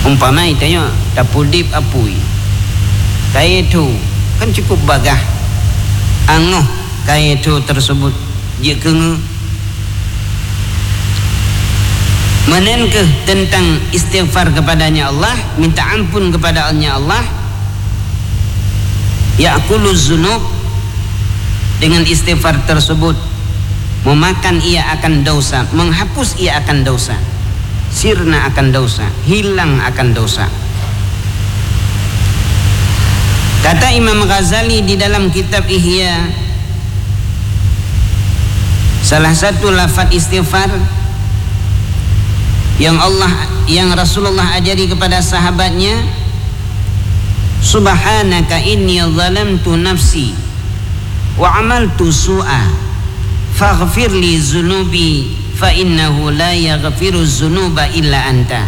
Umpama itanya tapudip apui kaya itu kan cukup bagah angoh kaya itu tersebut je kenge menenkeh tentang istighfar kepadanya Allah, minta ampun kepada Allah. Ya'kulu zunub, dengan istighfar tersebut memakan ia akan dosa, menghapus ia akan dosa, sirna akan dosa, hilang akan dosa. Kata Imam Ghazali di dalam kitab Ihya, salah satu lafaz istighfar yang Rasulullah ajari kepada sahabatnya, subhanaka inni zalamtu nafsi wa amaltu su'a faghfir li zunubi fa innahu la yaghfiru zunuba illa anta.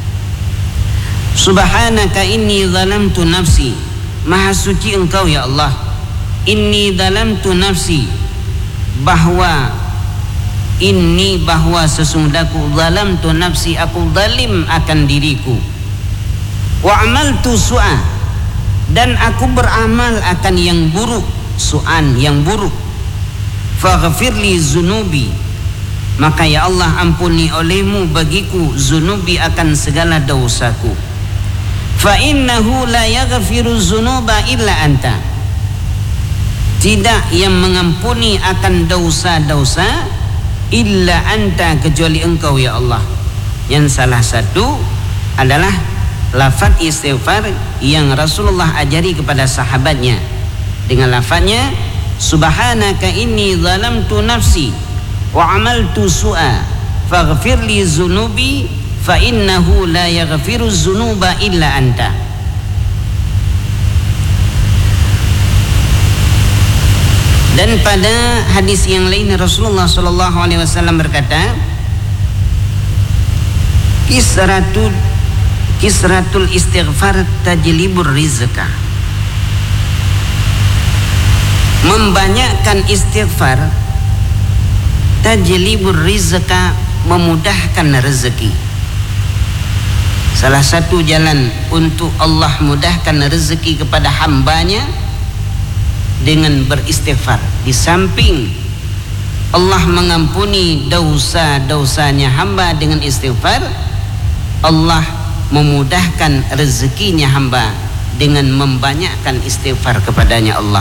Subhanaka inni zalamtu nafsi, maha suci engkau ya Allah, inni zalamtu nafsi, bahwa sesungguhku zalamtu nafsi, aku zalim akan diriku, wa amaltu su'a, dan aku beramal akan yang buruk, su'an yang buruk, faghfirli zunubi, maka ya Allah ampuni olehmu bagiku zunubi akan segala dosaku, fa innahu la yaghfiru zunuba illa anta, tidak yang mengampuni akan dosa-dosa illa anta, kecuali engkau ya Allah. Yang salah satu adalah lafaz istighfar yang Rasulullah ajari kepada sahabatnya dengan lafaznya subhanaka inni zalamtu nafsi wa amaltu su'a faghfir li zunubi fa innahu la yaghfiru zunuba illa anta. Dan pada hadis yang lain Rasulullah SAW berkata, kisratul istighfar tajlibur rizqa, membanyakkan istighfar tajlibur rizqa, memudahkan rezeki. Salah satu jalan untuk Allah mudahkan rezeki kepada hambanya dengan beristighfar. Di samping Allah mengampuni dosa-dosanya hamba dengan istighfar, Allah memudahkan rezekinya hamba dengan membanyakkan istighfar kepadanya Allah.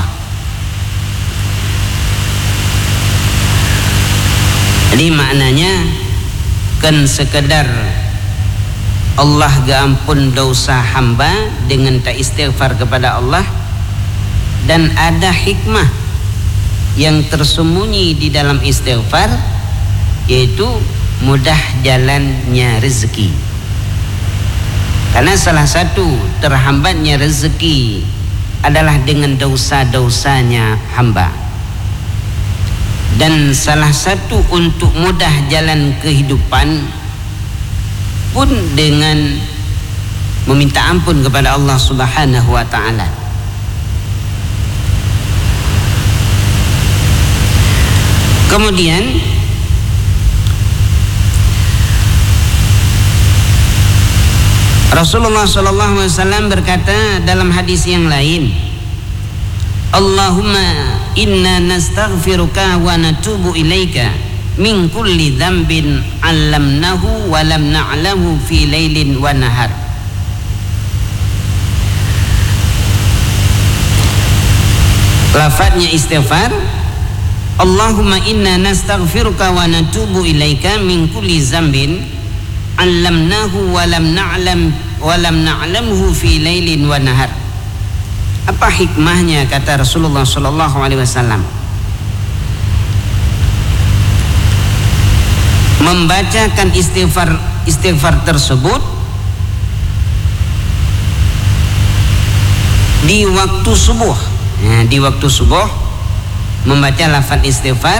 Jadi maknanya kan sekedar Allah gampun dosa hamba dengan tak istighfar kepada Allah, dan ada hikmah yang tersembunyi di dalam istighfar, yaitu mudah jalannya rezeki. Karena salah satu terhambatnya rezeki adalah dengan dosa-dosanya hamba, dan salah satu untuk mudah jalan kehidupan pun dengan meminta ampun kepada Allah Subhanahu wa ta'ala. Kemudian Rasulullah SAW berkata dalam hadis yang lain, Allahumma inna nastaghfiruka wa natubu ilaika min kulli dhanbin 'allamnahu wa lam na'lamu fi lailin wa nahar. Lafadznya istighfar, Allahumma inna nastaghfiruka wa natubu ilaika min kulli zambin 'allamnahu wa lam na'lamhu fi lailin wa nahar. Apa hikmahnya, kata Rasulullah sallallahu alaihi wasallam? Membacakan istighfar tersebut di waktu subuh. Di waktu subuh membaca lafaz istighfar,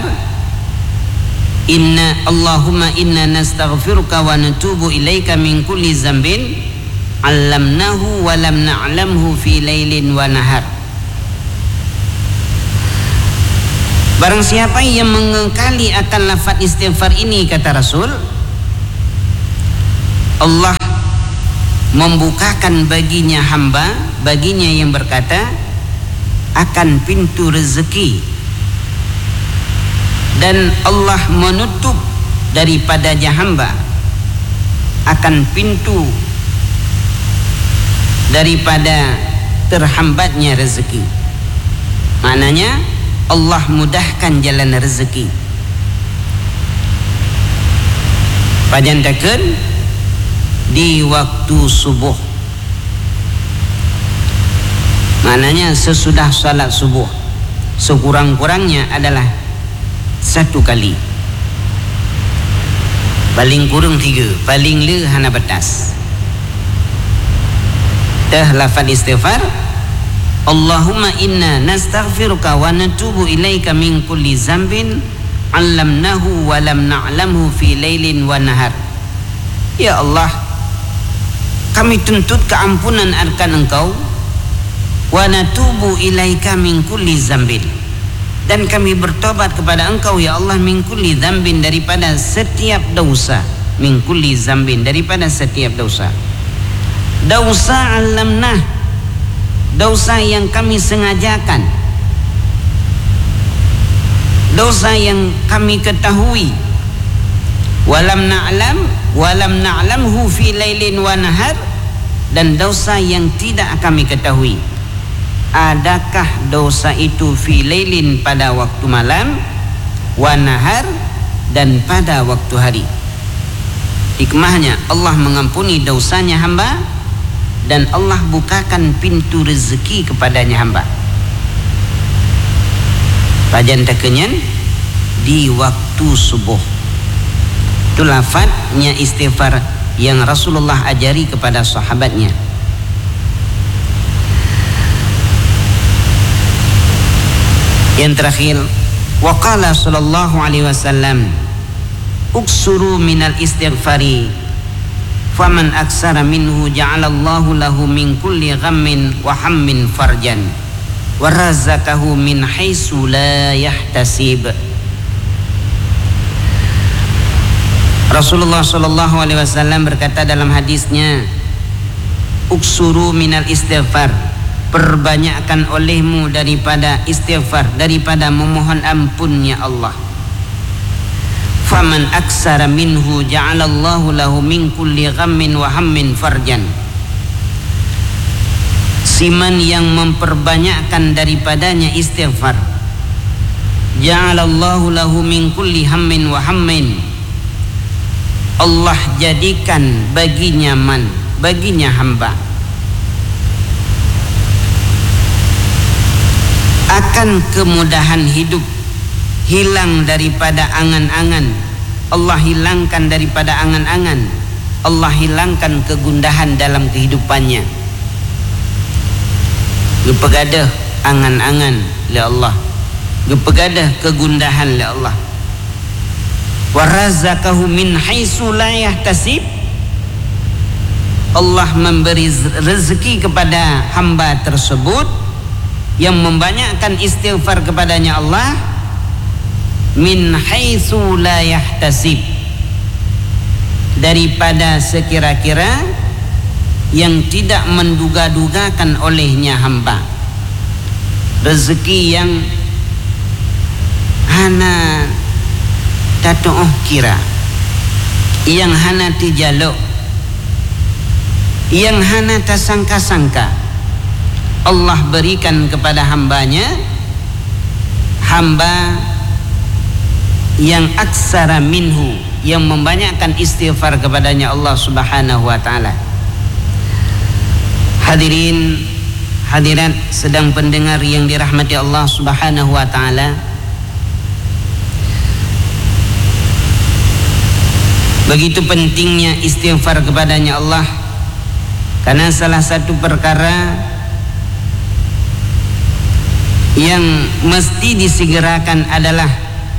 Allahumma inna nastaghfiruka wa natubu ilaika min kulli zambin 'allamnahu wa lam na'lamhu fi lailin wa nahar. Barang siapa yang mengengkali akan lafaz istighfar ini, kata Rasul, Allah membukakan baginya hamba, baginya yang berkata, akan pintu rezeki, dan Allah menutup daripadanya hamba akan pintu daripada terhambatnya rezeki. Maknanya Allah mudahkan jalan rezeki. Pajantakan di waktu subuh, maknanya sesudah salat subuh, sekurang-kurangnya adalah 1 kali, paling kurang 3, paling le hana batas. Dah lafaz istighfar, Allahumma inna nastaghfiruka wa natubu ilaika min kulli zambin allamnahu wa lam na'lamhu fi lailin wa nahar. Ya Allah, kami tuntut keampunan akan Engkau, wa natubu ilaika min kulli zambin, dan kami bertobat kepada Engkau ya Allah, min kulli zambin, daripada setiap dosa, min kulli zambin, daripada setiap dosa. Dosa alamnah, dosa yang kami sengajakan, dosa yang kami ketahui. Walam na'lamhu fi lailin wa nahar, dan dosa yang tidak kami ketahui. Adakah dosa itu fi lailin, pada waktu malam, wa nahar, dan pada waktu hari. Hikmahnya Allah mengampuni dosanya hamba, dan Allah bukakan pintu rezeki kepadanya hamba. Pajan takenyan di waktu subuh. Itu lafadznya istighfar yang Rasulullah ajari kepada sahabatnya. Yang terakhir, waqala sallallahu alaihi wasallam, uksuru minal istighfari, faman aksara minhu ja'alallahu lahu min kulli ghammin wa hammin farjan wa razaqahu min haitsu la yahtasib. Rasulullah sallallahu alaihi wasallam berkata dalam hadisnya, uksuru minal istighfar, perbanyakkan olehmu daripada istighfar, daripada memohon ampunnya Allah. Faman aksara minhu ja'alallahu lahu min kulli ghammin wa hammin farjan. Siman yang memperbanyakkan daripadanya istighfar, ja'alallahu lahu min kulli hammin wa hammin, Allah jadikan baginya baginya hamba akan kemudahan hidup, hilang daripada angan-angan. Allah hilangkan daripada angan-angan, Allah hilangkan kegundahan dalam kehidupannya. Gepegadah angan-angan oleh Allah, gepegadah kegundahan oleh Allah. Wa razaqahu min haitsu la yahtasib, Allah memberi rezeki kepada hamba tersebut yang membanyakkan istighfar kepadanya Allah, min haitsu la yahtasib, daripada sekira-kira yang tidak menduga-dugakan olehnya hamba. Rezeki yang hana tatoh kira, yang hana tijaluk, yang hana tasangka-sangka, Allah berikan kepada hambanya, hamba yang aksara minhu, yang membanyakkan istighfar kepadanya Allah subhanahu wa ta'ala. Hadirin hadirat sedang pendengar yang dirahmati Allah subhanahu wa ta'ala, begitu pentingnya istighfar kepadanya Allah, karena salah satu perkara yang mesti disegerakan adalah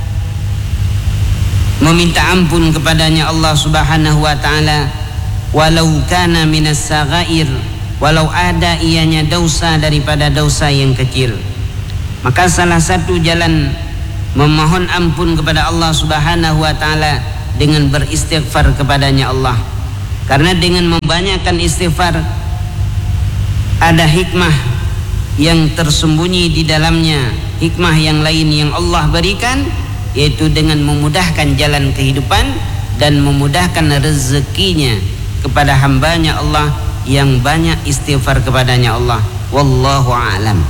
meminta ampun kepadanya Allah subhanahu wa ta'ala, walau kana minas saghair, walau ada ianya dosa daripada dosa yang kecil. Maka salah satu jalan memohon ampun kepada Allah subhanahu wa ta'ala dengan beristighfar kepadanya Allah. Karena dengan membanyakkan istighfar ada hikmah yang tersembunyi di dalamnya, hikmah yang lain yang Allah berikan, yaitu dengan memudahkan jalan kehidupan dan memudahkan rezekinya kepada hambanya Allah yang banyak istighfar kepadanya Allah. Wallahu a'lam.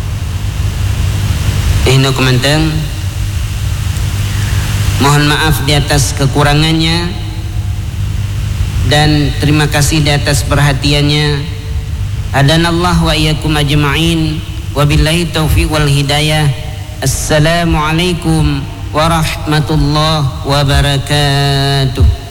Ini komentar. Mohon maaf di atas kekurangannya dan terima kasih di atas perhatiannya. Hadanallah wa iyyakum ajma'in. Wabillahi taufiq wal hidayah. Assalamualaikum warahmatullahi wabarakatuh.